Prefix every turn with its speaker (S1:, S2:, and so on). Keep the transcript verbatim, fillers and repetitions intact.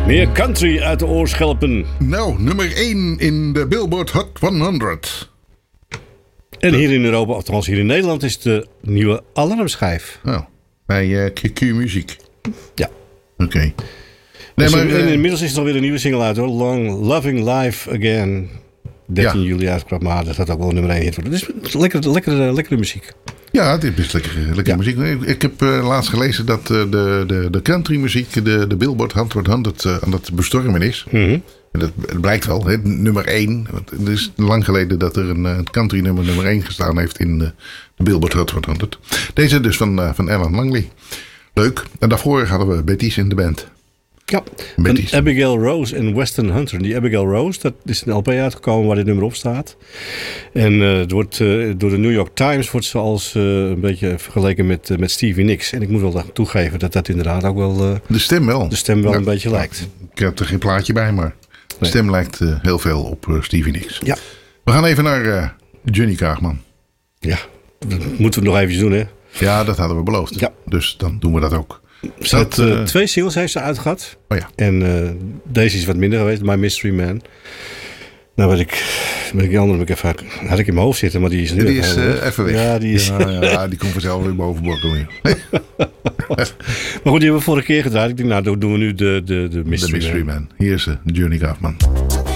S1: Meer country uit de oorschelpen.
S2: Nou, nummer één in de Billboard Hot honderd.
S1: En hier in Europa, althans hier in Nederland, is de nieuwe alarmschijf.
S2: Oh, bij uh, Q Q Muziek.
S1: Ja.
S2: Oké. Okay.
S1: Nee, dus maar, uh, inmiddels is er alweer een nieuwe single uit hoor. Long Loving Life Again. dertien ja. juli uitgebracht, maar dat gaat ook wel nummer één hit worden. Dus lekkere, lekkere, lekkere muziek.
S2: Ja, dit is lekkere, lekkere ja. muziek. Ik, ik heb uh, laatst gelezen dat uh, de, de, de country muziek de, de Billboard Hot honderd uh, aan het bestormen is. Mm-hmm. En dat het blijkt wel, hè, nummer één. Het is lang geleden dat er een, een country nummer nummer één gestaan heeft in de, de Billboard Hot honderd. Deze dus van, uh, van Alan Langley. Leuk. En daarvoor hadden we Betty's in de band.
S1: Ja, en Abigail Rose en Weston Hunter. Die Abigail Rose, dat is een L P uitgekomen waar dit nummer op staat. En uh, het wordt, uh, door de New York Times wordt ze als uh, een beetje vergeleken met, uh, met Stevie Nicks. En ik moet wel toegeven dat dat inderdaad ook wel... Uh,
S2: de stem wel.
S1: De stem wel
S2: ja,
S1: een beetje lijkt.
S2: Ik heb er geen plaatje bij, maar de nee. stem lijkt uh, heel veel op uh, Stevie Nicks.
S1: Ja.
S2: We gaan even naar uh, Johnny Kaagman.
S1: Ja, dat moeten we nog eventjes doen hè.
S2: Ja, dat hadden we beloofd. Ja. Dus dan doen we dat ook.
S1: Ze had uh, twee singles heeft ze uitgehad.
S2: Oh ja.
S1: En uh, deze is wat minder geweest. My Mystery Man. Nou, wat ik... Met die andere heb ik even, had ik in mijn hoofd zitten, maar die is nu
S2: die is uh, even weg.
S1: Ja, die is...
S2: Ja, ja, die komt vanzelf weer boven borrelen.
S1: Maar goed, die hebben we vorige keer gedraaid. Ik denk, nou, dan doen we nu de, de, de Mystery,
S2: de mystery Man.
S1: Man.
S2: Hier is uh, Johnny Kaagman.